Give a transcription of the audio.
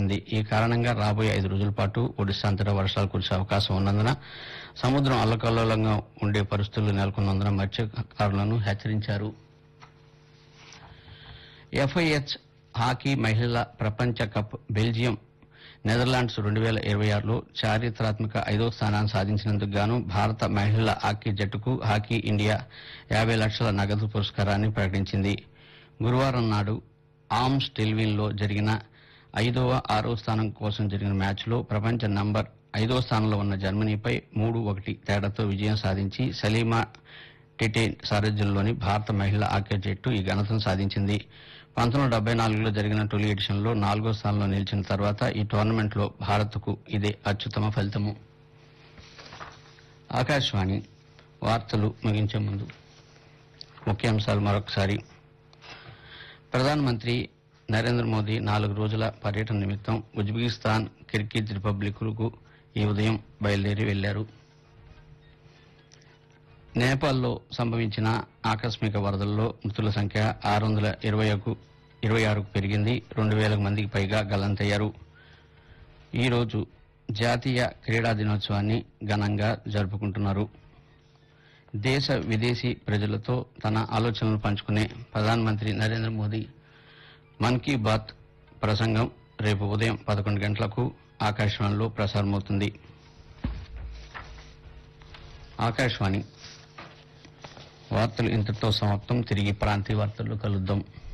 చేసింది. ఈ కారణంగా రాబోయే 5 రోజుల పాటు ఒడిశా అంతటా వర్షాలు కురిసే అవకాశం ఉన్నందున సముద్రం అల్లకల్లోలంగా ఉండే పరిస్థితులు నెలకొన్నందున మత్స్యకారులను హెచ్చరించారు. ఎఫ్ఐహెచ్ హాకీ మహిళల ప్రపంచ కప్ బెల్జియం నెదర్లాండ్స్ 2026లో చారిత్రాత్మక 5వ స్థానాన్ని సాధించినందుకు గాను భారత మహిళల హాకీ జట్టుకు హాకీ ఇండియా 50 లక్షల నగదు పురస్కారాన్ని ప్రకటించింది. గురువారం నాడు ఆమ్స్టెల్విన్లో జరిగిన 5వ, 6వ స్థానం కోసం జరిగిన మ్యాచ్లో ప్రపంచ నంబర్ 5వ స్థానంలో ఉన్న జర్మనీపై 3-1 తేడాతో విజయం సాధించి సలీమా టెటెన్ సారథ్యంలోని భారత మహిళల హాకీ జట్టు ఈ ఘనతను సాధించింది. 1974లో జరిగిన తొలి ఎడిషన్లో 4వ స్థానంలో నిలిచిన తర్వాత ఈ టోర్నమెంట్లో భారత్కు ఇదే అత్యుత్తమ ఫలితము. ఆకాశవాణి వార్తలు ముగించే ముందు ముఖ్యాంశాలు మరొకసారి. ప్రధానమంత్రి నరేంద్ర మోదీ 4 రోజుల పర్యటన నిమిత్తం ఉజ్బెకిస్తాన్, కిర్గిజ్ రిపబ్లిక్లకు ఈ ఉదయం బయలుదేరి వెళ్లారు. నేపాల్లో సంభవించిన ఆకస్మిక వరదల్లో మృతుల సంఖ్య 626కు పెరిగింది. 2000 మందికి పైగా గల్లంతయ్యారు. ఈ రోజు జాతీయ క్రీడా దినోత్సవాన్ని ఘనంగా జరుపుకుంటున్నారు. దేశ విదేశీ ప్రజలతో తన ఆలోచనలు పంచుకునే ప్రధానమంత్రి నరేంద్ర మోదీ మన్ కీ బాత్ ప్రసంగం రేపు ఉదయం 11 గంటలకు ఆకాశవాణిలో ప్రసారమవుతుంది. ఆకాశవాణి వార్తలు ఇంతటితో సమాప్తం. తిరిగి ప్రాంతీయ వార్తల్లో కలుద్దాం.